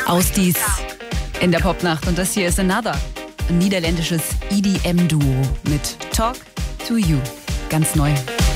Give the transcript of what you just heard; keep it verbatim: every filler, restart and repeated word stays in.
Aus dies in der Popnacht. Und das hier ist Another, ein niederländisches E D M-Duo mit Talk to You. Ganz neu.